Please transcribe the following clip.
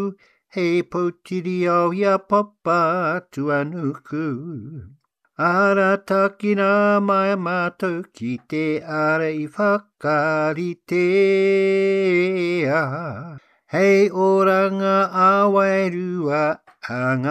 nuku, hei potiri o ia papa tua nuku. Ara takina mai mātou ki te ara I whakaritea. Hei oranga awairua, anga